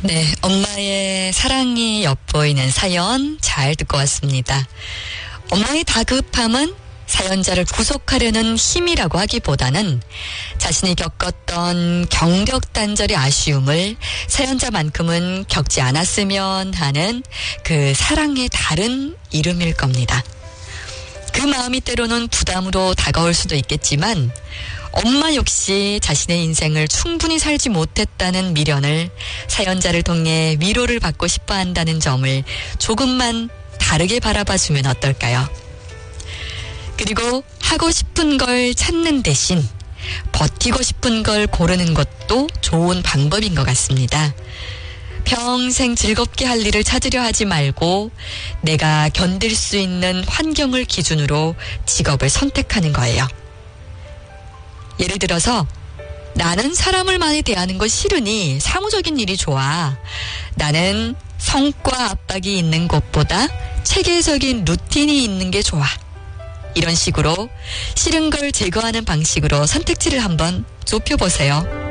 네, 엄마의 사랑이 엿보이는 사연 잘 듣고 왔습니다. 엄마의 다급함은 사연자를 구속하려는 힘이라고 하기보다는 자신이 겪었던 경력단절의 아쉬움을 사연자만큼은 겪지 않았으면 하는 그 사랑의 다른 이름일 겁니다. 그 마음이 때로는 부담으로 다가올 수도 있겠지만 엄마 역시 자신의 인생을 충분히 살지 못했다는 미련을 사연자를 통해 위로를 받고 싶어 한다는 점을 조금만 다르게 바라봐주면 어떨까요? 그리고 하고 싶은 걸 찾는 대신 버티고 싶은 걸 고르는 것도 좋은 방법인 것 같습니다. 평생 즐겁게 할 일을 찾으려 하지 말고 내가 견딜 수 있는 환경을 기준으로 직업을 선택하는 거예요. 예를 들어서 나는 사람을 많이 대하는 거 싫으니 사무적인 일이 좋아. 나는 성과 압박이 있는 것보다 체계적인 루틴이 있는 게 좋아. 이런 식으로 싫은 걸 제거하는 방식으로 선택지를 한번 좁혀보세요.